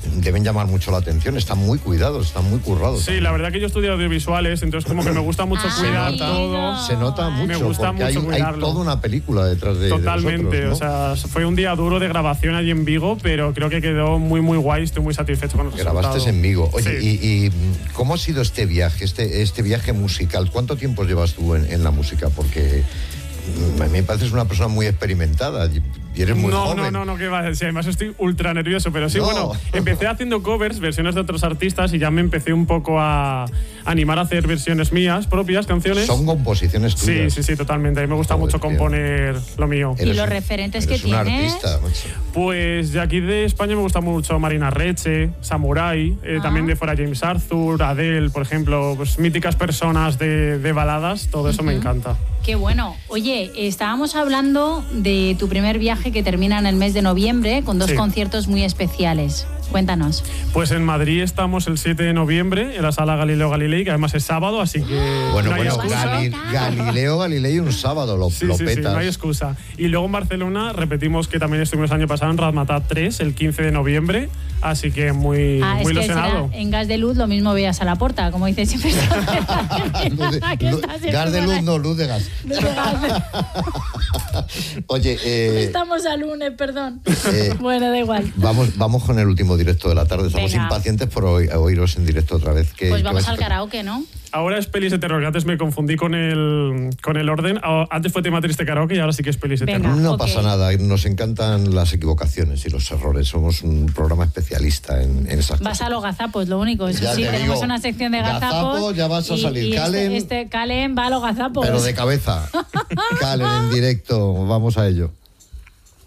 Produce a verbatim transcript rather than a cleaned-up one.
deben llamar mucho la atención, están muy cuidados, están muy currados. Sí, también. la verdad que yo estudio audiovisuales, entonces como que me gusta mucho Ah, cuidar amigo. todo. Se nota mucho, Me gusta porque mucho hay, hay cuidarlo. toda una película detrás de, Totalmente, de vosotros, ¿no? o sea, fue un día duro de grabación allí en Vigo, pero creo que quedó muy, muy guay, estoy muy satisfecho con el resultado. Grabaste en Vigo. Oye, Sí. y, y ¿cómo ha sido este viaje, este, este viaje musical? ¿Cuánto tiempo llevas tú en, en la música? Porque a mí me pareces una persona muy experimentada y eres muy no, joven. No, no, no, que va. Sí, además estoy ultra nervioso, pero sí, No. bueno, empecé haciendo covers, versiones de otros artistas y ya me empecé un poco a animar a hacer versiones mías, propias, canciones. Son composiciones Sí, tuyas. sí, sí, totalmente. A mí me gusta Joder, mucho tío. componer lo mío. ¿Y Eres los un- referentes eres que un tienes? artista, macho. Pues de aquí de España me gusta mucho Marina Reche, Samurai, eh, Ah. también de fuera James Arthur, Adele, por ejemplo, pues míticas personas de, de baladas, todo eso me encanta. Qué bueno. Oye, estábamos hablando de tu primer viaje que termina en el mes de noviembre con dos Sí. conciertos muy especiales. Cuéntanos. Pues en Madrid estamos el siete de noviembre en la sala Galileo Galilei, que además es sábado, así que Bueno, no hay bueno, excusa. Gali- Galileo Galilei un sábado lo, Sí, lo sí, sí, petas. no hay excusa. Y luego en Barcelona repetimos que también estuvimos el año pasado en Razmataz tres, el quince de noviembre, así que muy, Ah, muy es que ilusionado. será en Gas de Luz lo mismo veas a la puerta, como dice siempre. Luz de- Que luz- está siempre gas de por luz, ahí. no, luz de gas. Luz de gas. Oye, eh, Estamos a lunes, perdón. Eh, Bueno, da igual. vamos, vamos con el último directo de la tarde. Estamos Venga. impacientes por oí- oíros en directo otra vez. ¿Qué- Pues qué vamos vais a al tocar? karaoke, ¿no? Ahora es pelis de terror, que antes me confundí con el, con el orden. Ah, Antes fue tema triste karaoke y ahora sí que es pelis de Venga. terror. No Ok. pasa nada, nos encantan las equivocaciones y los errores. Somos un programa especialista en, en esas Vas cosas. a los gazapos, lo único. Eso Ya sí, te tenemos digo, una sección de gazapo, gazapos. ya vas a y- salir. y Calen. Este, este Calen va a los gazapos. Pero de cabeza. Calen en directo, vamos a ello.